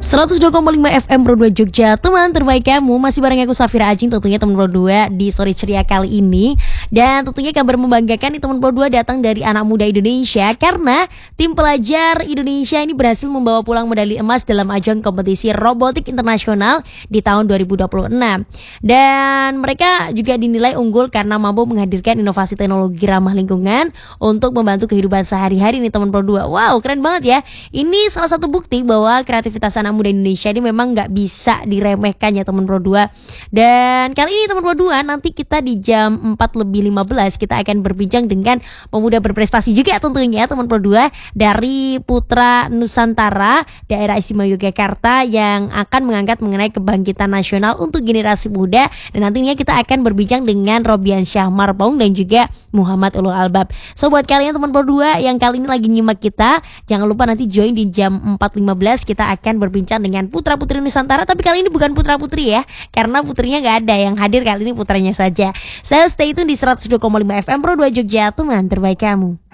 102,5 FM Pro 2 Jogja, teman terbaik kamu. Masih bareng aku Safira Ajin, tentunya teman Pro 2 di Sore Ceria kali ini. Dan tentunya kabar membanggakan nih, teman Pro 2 datang dari anak muda Indonesia. Karena tim pelajar Indonesia ini berhasil membawa pulang medali emas dalam ajang kompetisi robotik internasional di tahun 2026. Dan mereka juga dinilai unggul karena mampu menghadirkan inovasi teknologi ramah lingkungan untuk membantu kehidupan sehari-hari nih teman Pro 2. Wow, keren banget ya. Ini salah satu bukti bahwa kreativitas anak muda Indonesia ini memang nggak bisa diremehkan ya teman Pro 2. Dan kali ini teman Pro 2, nanti kita di jam 4:15 kita akan berbincang dengan pemuda berprestasi juga tentunya teman Pro 2 dari Putra Nusantara Daerah Istimewa Yogyakarta yang akan mengangkat mengenai kebangkitan nasional untuk generasi muda. Dan nantinya kita akan berbincang dengan Robian Syah Marpaung dan juga Muhammad Ulul Albab. So buat kalian teman Pro 2 yang kali ini lagi nyimak kita, jangan lupa nanti join di jam 4:15 kita akan berbincang dengan putra-putri Nusantara. Tapi kali ini bukan putra-putri ya, karena putrinya gak ada, yang hadir kali ini putranya saja. So stay tune di 102,5 FM Pro 2 Jogja, teman terbaik kamu.